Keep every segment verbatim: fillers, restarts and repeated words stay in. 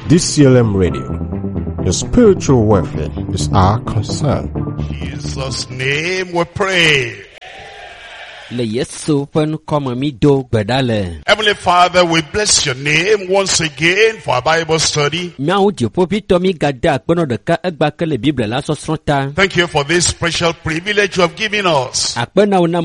D C L M Radio. Your spiritual welfare is our concern. In Jesus' name we pray. Heavenly Father, we bless your name once again for our Bible study. Thank you for this special privilege you have given us. Thank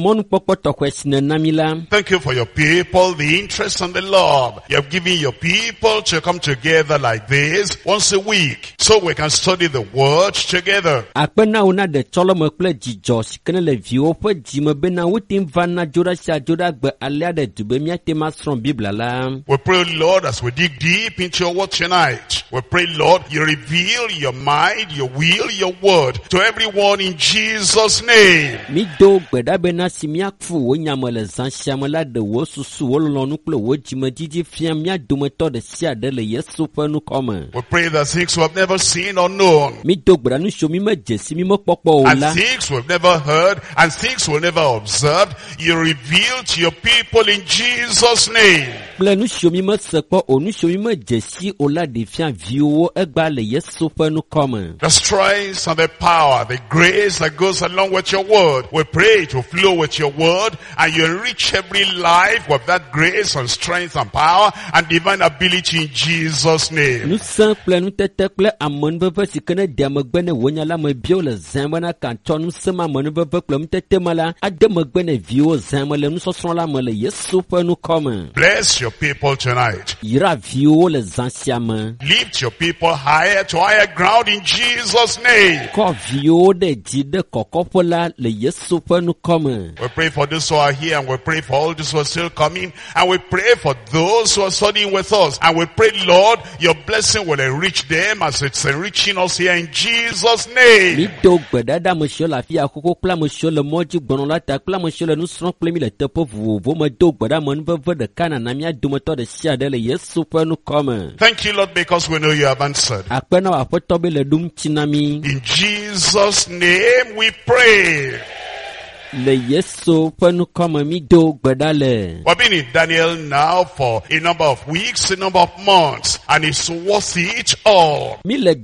you for your people, the interest and the love you have given your people to come together like this once a week so we can study the word together. We pray, Lord, as we dig deep into your word tonight, we pray, Lord, you reveal your mind, your will, your word to everyone in Jesus' name. We pray that things we have never seen or known, and things we've never heard, and things we've never observed, you reveal to your people in Jesus' name. The strength and the power, the grace that goes along with your word, we pray to flow with your word, and you enrich every life with that grace and strength and power and divine ability in Jesus' name. Bless your people tonight. Lift your people higher to higher ground in Jesus' name. We pray for those who are here, and we pray for all those who are still coming, and we pray for those who are studying with us, and we pray, Lord, your blessing will enrich them as it's enriching us here in Jesus' name. Thank you, Lord, because we know you have answered. In Jesus' name we pray. We've been in Daniel now for a number of weeks, a number of months, and it's worth it all. As we look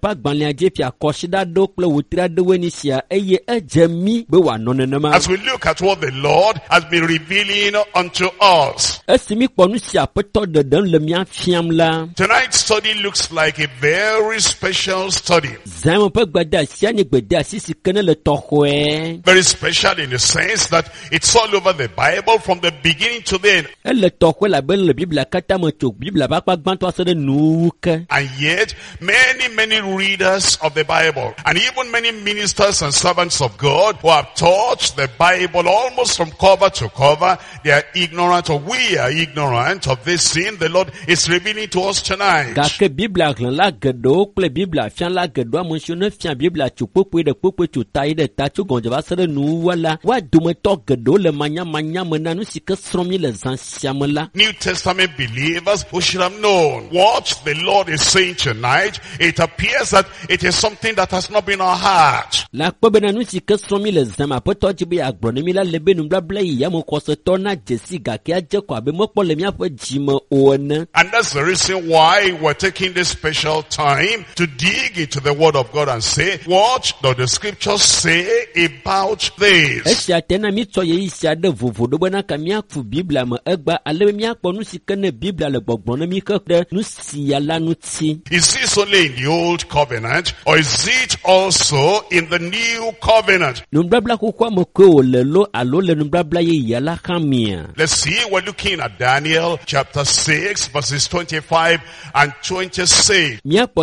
at what the Lord has been revealing unto us, tonight's study looks like a very special study. Very special in the sense that it's all over the Bible from the beginning to the end. And yet, many, many readers of the Bible, and even many ministers and servants of God who have taught the Bible almost from cover to cover, they are ignorant, or we are ignorant of this sin the Lord is revealing to us tonight. New Testament believers who should have known what the Lord is saying tonight. It appears that it is something that has not been our heart. And that's the reason why we're taking this special time to dig into the Word of God and say, what does the Scriptures say about this? Is this only in the Old Covenant, or is it also in the New Covenant? Let's see, we're looking at Daniel chapter six, verses twenty-five and twenty-six.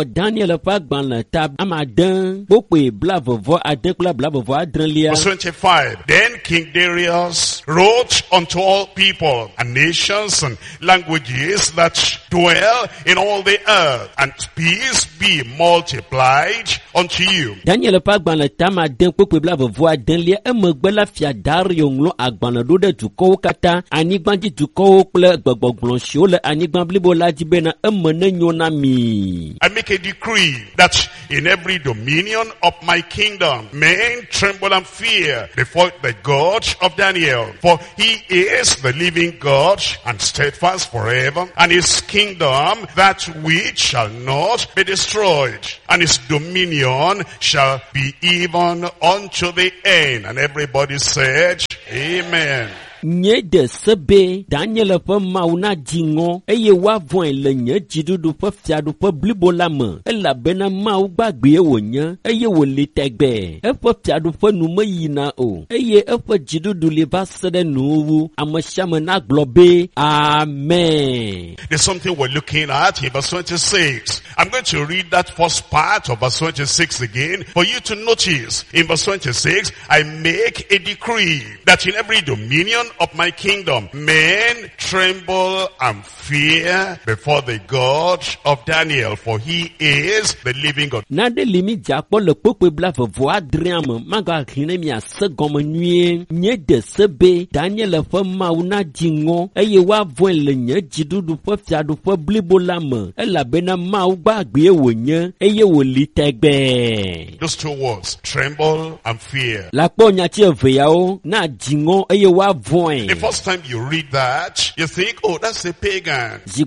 Verse twenty-five. Then King Darius wrote unto all people and nations and languages that dwell in all the earth, and peace be multiplied unto you. Daniel pagbana tama den pope blavo voa denlia emegbela fia Dario agbana do ko kata anigbanji duko ple gbogbogbonshio le anigban blibo laji bena emene nyona mi. I make a decree that in every dominion of my kingdom men tremble and fear before before the God of Daniel. For he is the living God and steadfast forever, and his kingdom that which shall not be destroyed, and his dominion shall be even unto the end. And everybody said, Amen. Nye de sebe Daniel pe mauna jingo eye wa voin le nye jidudu pe fiadu pe blibo la me ela bena mau gbagbe wo nye eye wo le tegbe e pe fiadu pe nu me yina o eye e pe jidudu le ba sede nu amashame na globe. Amen. There's something we're looking at in verse twenty-six. I'm going to read that first part of verse twenty-six again for you to notice. In verse twenty-six, I make a decree that in every dominion of my kingdom men tremble and fear before the God of Daniel, for he is the living God. Na de limi jakpo le pope bla vo adriam maga khine mi ase gomo nue nye de sebe Daniel fe mauna jingo eye wa voin le nye jidudu fe fiadu fe blibo lame ela bena mau gbagbe wo nye eye wo li tegbe. Those two words, tremble and fear. La po nya ti eveyao na jingo eye wa voin. The first time you read that, you think, oh, that's a pagan. You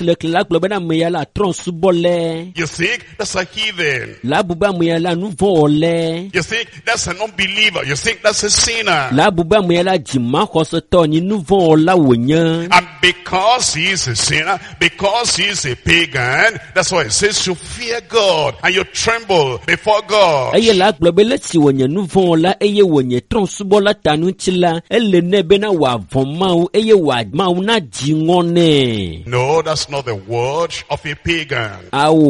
think that's a heathen. You think that's an unbeliever. You think that's a sinner. And because he is a sinner, because he is a pagan, that's why it says to fear God and you tremble before God. No, that's not the word of a pagan.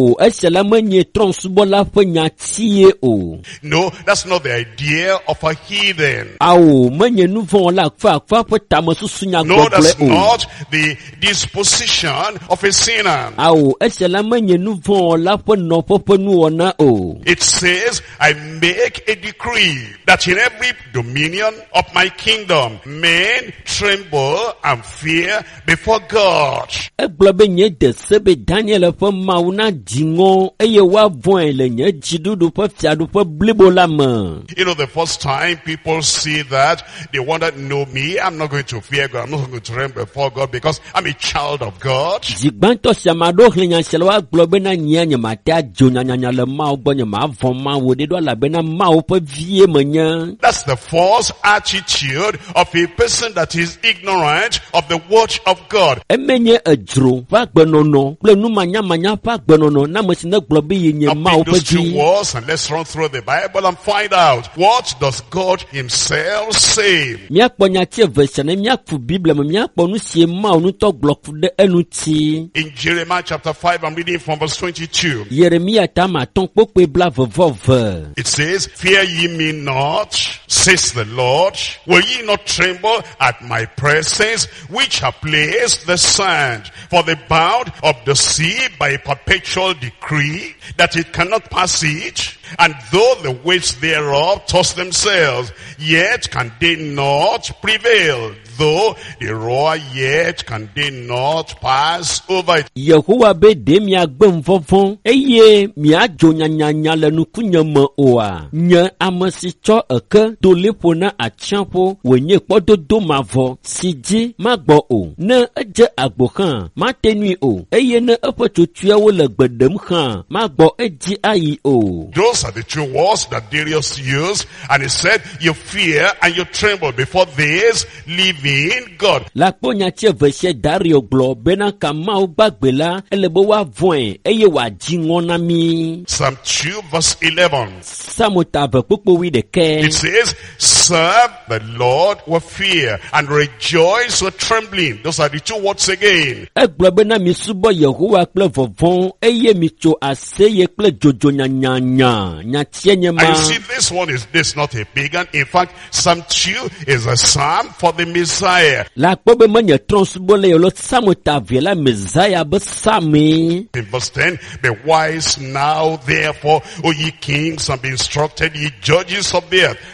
No, that's not the idea of a heathen. No, that's not the disposition of a sinner. It says, I make a decree that in every dominion of my kingdom, men tremble and fear before God. You know, the first time people see that, they wonder, no, me, I'm not going to fear God. I'm not going to tremble before God because I'm a child of God. That's the false attitude of a person that is ignorant of the word of God. I'll those two words and let's run through the Bible and find out, what does God himself say? In Jeremiah chapter five, I'm reading from verse twenty-two. It says, fear ye me not, says the Lord. Will ye not tremble at my presence, which have placed the sand for the bound of the sea by a perpetual decree, that it cannot pass it? And though the waves thereof toss themselves, yet can they not prevail. Though they roar, yet can they not pass over it. Yehovah be demia gbem fofon eye mia jonya nyanya le nukunya ma oa nya amasi cho eke to lepona achampo wenye pododo mavo siji magbo o na eje agbo kan matenu o eye na epotutua wo le gbedem kan magbo eji ayi o. Those are the two words that Darius used, and he said, you fear and you tremble before this living God. La ponya che verse Dario glo bena kamau bagbela elebo wa voin eye wa jingona mi. Psalm two verse eleven. Samota ve popo wi de ke. It says, serve the Lord with fear and rejoice with trembling. Those are the two words again. Eglo bena mi subo Yehowa kple vovon eye mi cho aseye kple jojo nya nya nya nya tienye ma. And you see, this one is this not a pagan. In fact, Psalm two is a psalm for the Messiah. La kobe manye transbole yo lo samota vela Messiah be sami. In verse ten, be wise now therefore, O ye kings, and be instructed, ye judges of the earth.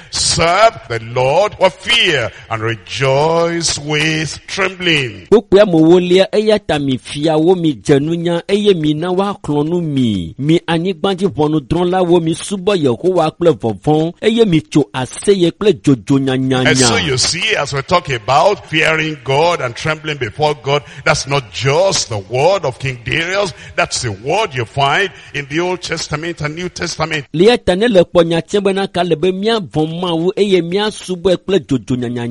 serve the Lord with fear and rejoice with trembling. Gbogbo amowolia eya tami fiawo mi jenunya eye mi na wa klonu mi mi anigbanji vonu dron la wo mi subo Yehowa kple vovon eye mi cho aseye kple jojo nyanya. And so you see, as we talk about fearing God and trembling before God, that's not just the word of King Darius, that's the word you find in the Old Testament and New Testament. Lieta ne le ponya chembena kalebe mia von mawu eye mia subo kple jojo nyanya.